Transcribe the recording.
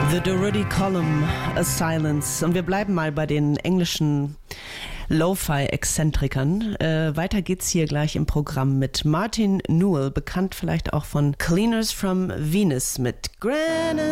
The Durutti Column, A Silence. Und wir bleiben mal bei den englischen Lo-Fi-Exzentrikern. Weiter geht's hier gleich im Programm mit Martin Newell, bekannt vielleicht auch von Cleaners from Venus mit Granite.